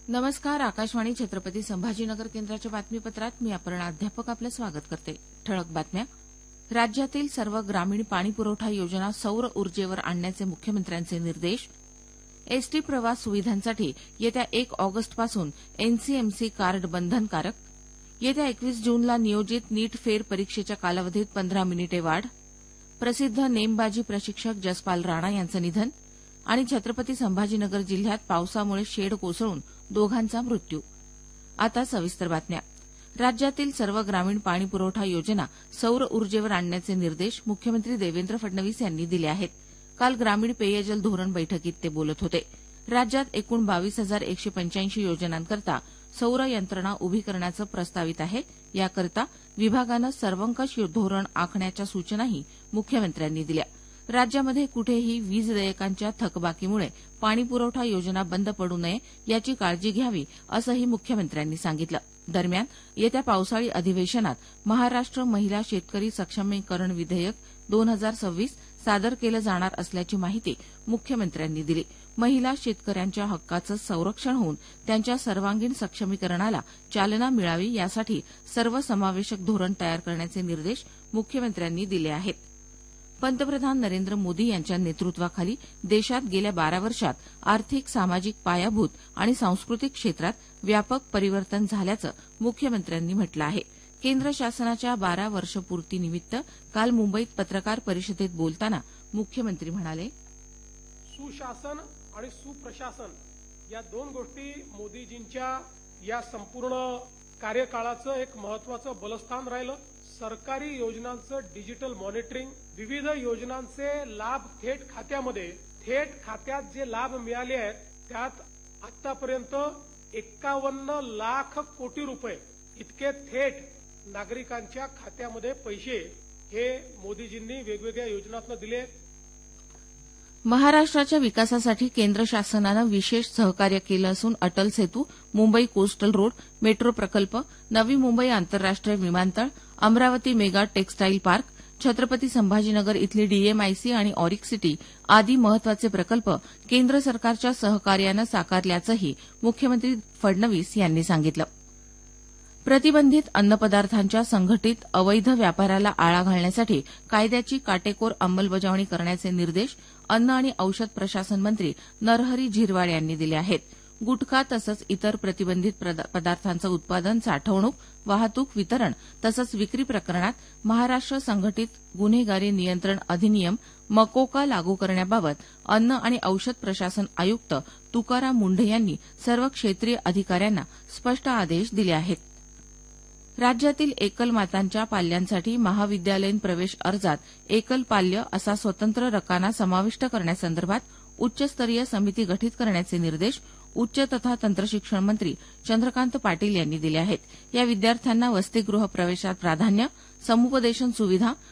नमस्कार. आकाशवाणी छत्रपती संभाजीनगर केंद्राच्या बातमीपत्रात मी अपर्णा अध्यापक आपलं स्वागत करते. ठळक बातम्या. राज्यातील सर्व ग्रामीण पाणीपुरवठा योजना सौर ऊर्जेवर आणण्याचे मुख्यमंत्र्यांचे निर्देश. एसटी प्रवास सुविधांसाठी येत्या 1 ऑगस्टपासून एनसीएमसी कार्ड बंधनकारक. येत्या 21 जूनला नियोजित नीट फेर परीक्षेच्या कालावधीत 15 मिनिटे वाढ. प्रसिद्ध नेमबाजी प्रशिक्षक जसपाल राणा यांचं निधन. आणि छत्रपती संभाजीनगर जिल्ह्यात पावसामुळे शेड कोसळून दोघांचा मृत्यू. आता सविस्तर बातम्या. राज्यातील सर्व ग्रामीण पाणीपुरवठा योजना सौर ऊर्जेवर आणण्याचे निर्देश मुख्यमंत्री देवेंद्र फडणवीस यांनी दिले आहेत. काल ग्रामीण पेयजल धोरण बैठकीत ते बोलत होते. राज्यात एकूण 22,185 योजनांकरता सौर यंत्रणा उभी करण्याचं प्रस्तावित आहे. याकरता विभागानं सर्वंकष धोरण आखण्याच्या सूचनाही मुख्यमंत्र्यांनी दिल्या. राज्यामध्ये कुठेही वीज देयकांच्या थकबाकीमुळे पाणीपुरवठा योजना बंद पडू नये याची काळजी घ्यावी असंही मुख्यमंत्र्यांनी सांगितलं. दरम्यान येत्या पावसाळी अधिवेशनात महाराष्ट्र महिला शेतकरी सक्षमीकरण विधेयक 2026 सादर केलं जाणार असल्याची माहिती मुख्यमंत्र्यांनी दिली. महिला शेतकऱ्यांच्या हक्काचं संरक्षण होऊन त्यांच्या सर्वांगीण सक्षमीकरणाला चालना मिळावी यासाठी सर्वसमावेशक धोरण तयार करण्याचे निर्देश मुख्यमंत्र्यांनी दिले आहेत. पंतप्रधान नरेंद्र मोदी यांच्या नेतृत्वाखाली देशात गेल्या 12 वर्षात आर्थिक, सामाजिक, पायाभूत आणि सांस्कृतिक क्षेत्रात व्यापक परिवर्तन झाल्याचं मुख्यमंत्र्यांनी म्हटलं आहे. केंद्र शासनाच्या 12 वर्षपूर्तीनिमित्त काल मुंबईत पत्रकार परिषदेत बोलताना मुख्यमंत्री म्हणाले, सुशासन आणि सुप्रशासन या दोन गोष्टी मोदीजींच्या या संपूर्ण कार्यकाळाचं एक महत्वाचं बलस्थान राहिलं. सरकारी योजनांचं डिजिटल मॉनिटरिंग, विविध योजनांचे लाभ थेट खात्यात जे लाभ मिळाले आहेत त्यात आतापर्यंत 51 लाख कोटी रुपये इतके थेट नागरिकांच्या खात्यामध्ये पैसे हे मोदीजींनी वेगवेगळ्या योजनांतून दिले. महाराष्ट्राच्या विकासासाठी केंद्र शासनानं विशेष सहकार्य केलं असून Atal Setu, Mumbai coastal road, metro प्रकल्प, नवी मुंबई आंतरराष्ट्रीय विमानतळ, Amravati mega textile park, Chhatrapati Sambhajinagar इथली डीएमआयसी आणि ऑरिक सिटी आदी महत्वाचे प्रकल्प केंद्र सरकारच्या सहकार्यानं साकारल्याचंही मुख्यमंत्री फडणवीस यांनी सांगितलं. प्रतिबंधित अन्नपदार्थांच्या संघटित अवैध व्यापाराला आळा घालण्यासाठी कायद्याची काटेकोर अंमलबजावणी करण्याचे निर्देश अन्न आणि औषध प्रशासन मंत्री नरहरी झिरवाळ यांनी दिले आहेत. गुटखा तसंच इतर प्रतिबंधित पदार्थांचं उत्पादन, साठवणूक, वाहतूक, वितरण तसंच विक्री प्रकरणात महाराष्ट्र संघटित गुन्हेगारी नियंत्रण अधिनियम मकोका लागू करण्याबाबत अन्न आणि औषध प्रशासन आयुक्त तुकाराम मुंढे यांनी सर्व क्षेत्रीय अधिकाऱ्यांना स्पष्ट आदेश दिले आहेत. राज्यातील एकल मातांच्या पाल्यांसाठी महाविद्यालयीन प्रवेश अर्जात एकल पाल्य असा स्वतंत्र रकाना समाविष्ट करण्यासंदर्भात उच्चस्तरीय समिती गठीत करण्याचे निर्देश उच्च तथा तंत्रशिक्षण मंत्री चंद्रकांत पाटील यांनी दिले आहेत. या विद्यार्थ्यांना वसतिगृह प्रवेशात प्राधान्य, समुपदेशन सुविधा